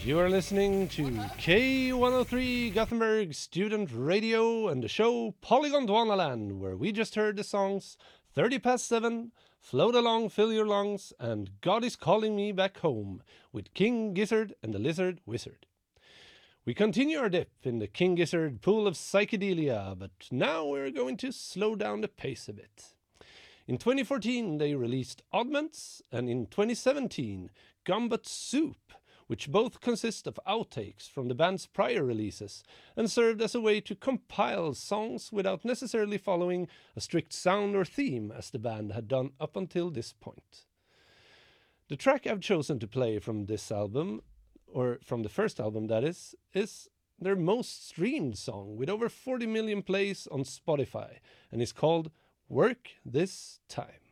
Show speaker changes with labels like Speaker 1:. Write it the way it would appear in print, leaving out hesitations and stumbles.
Speaker 1: You are listening to K103 Gothenburg Student Radio and the show Polygon Dwanaland, where we just heard the songs 30 Past 7, Float Along, Fill Your Lungs, and God is Calling Me Back Home with King Gizzard and the Lizard Wizard. We continue our dip in the King Gizzard pool of psychedelia, but now we're going to slow down the pace a bit. In 2014, they released Oddments, and in 2017, Gumbat Soup, which both consist of outtakes from the band's prior releases and served as a way to compile songs without necessarily following a strict sound or theme as the band had done up until this point. The track I've chosen to play from this album, or from the first album that is their most streamed song with over 40 million plays on Spotify and is called Work This Time.